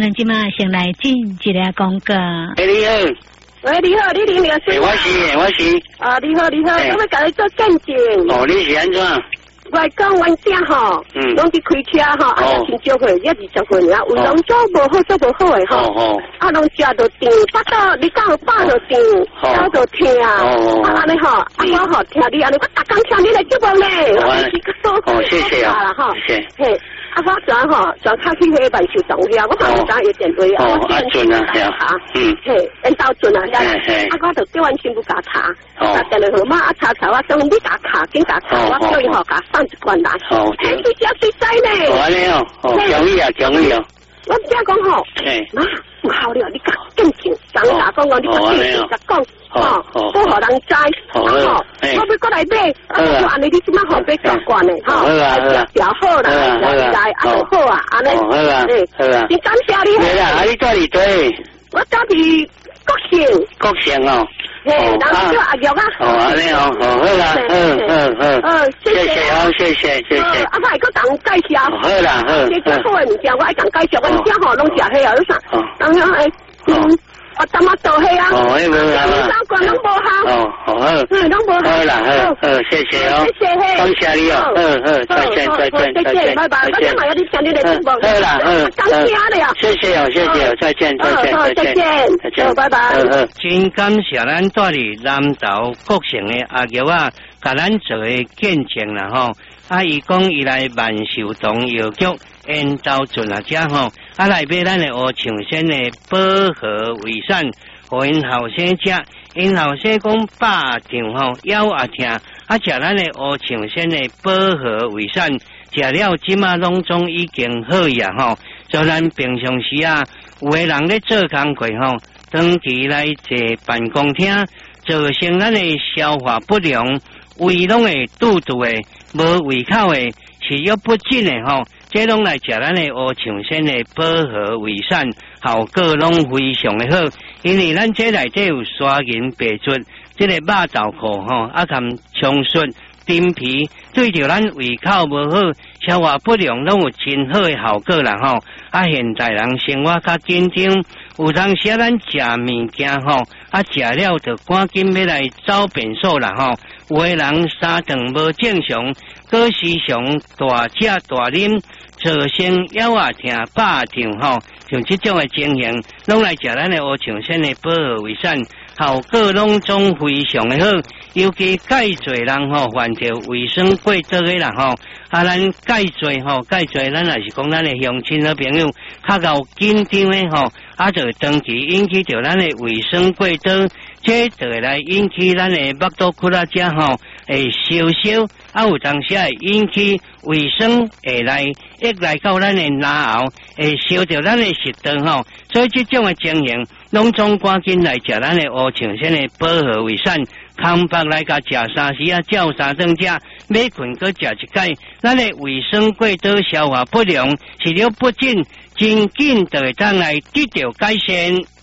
咱今嘛先来进一个广告。 你好。 喂，你好，你林先生。 我是。 啊，你好，我要甲你做见证。 哦，你是安怎？ 我讲阮囝吼，拢伫开车吼，真少岁，20岁啊，有人做无好，做无好诶吼，拢食到甜，巴到你讲饱就甜，饱就疼，安尼吼，我吼听你安尼，我逐工听你来节目咧， 谢谢啊，谢谢。 嘿，我转吼，转卡去迄万寿洞遐，我讲你打一电话， 我准啊， 嘿，因兜准啊，我就叫阮媳妇甲查，打电话号码查，我讲你甲卡，紧甲查，我叫伊吼甲放一罐来。你只水仔呢？ 安尼哦，讲伊哦。 我只讲吼，妈，唔好了，你甲见证，人打讲你甲见证，甲讲，不互人知，我要过来买，就安尼你即摆好买大罐的，调好啦，来，好啊，安尼， 好啊， 你感谢你。 对啦，你在里对？ 我家伫国姓哦。 嘿，人叫阿玉啊。 安尼哦，好，谢谢。 啊，我还搁当介绍。 好啦， 这好诶物件，我爱当介绍，阮囝吼拢食迄啊，有啥？当然我他妈做黑啊！ 迄无啦， 三罐拢无好。 好， 拢无好。 好啦，好，谢谢哦， 谢谢， 感谢你哦，再见， 拜拜，我今晚要你听你的节目。 好啦， 感谢你啊， 谢谢，再见， 拜拜。 真感谢咱住伫南投国城的阿玉啊，甲咱做个见证啦吼。伊讲伊来万寿洞药局因兜村啊遮吼，来买咱的乌长线的保和胃散，互因后生食。因后生讲饱胀吼，腰也疼，食咱的乌长线的保和胃散，食了即马拢总已经好呀吼。就咱平常时啊，有个人咧做工课吼，长期来坐办公厅，造成咱的消化不良。胃拢会肚的，无胃口的，食欲不振的吼，这拢来食咱的乌长线的保和胃散，效果拢非常的好。因为咱这内底有沙银白术，这个肉豆蔻吼，含葱素、丁皮，对着咱胃口无好、消化不良，拢有真好的效果啦吼。现代人生活较紧张，有当时咱食物件吼，食了就赶紧要来走便所啦吼。有个人三顿无正常，搁时常大食大啉，造成腰啊疼、饱胀吼，像这种的情形，拢来食咱的乌长线的保和胃散，效果拢总非常的好。尤其介侪人吼患着胃酸过多的啦吼，咱介侪咱也是讲咱的乡亲的朋友，较够紧张的吼，就长期引起着咱的胃酸过多。这就会来引起咱的腹肚骨啊，遮吼会烧，有当时会引起胃酸会来溢来到咱的咽喉，会烧着咱的食道吼。所以这种的情形，拢总赶紧来食咱的乌长线的保和胃散，空腹来甲食3时啊，照3顿食，每困搁食一解，咱的胃酸过多、消化不良、食欲不振，真紧就会当来得到改善。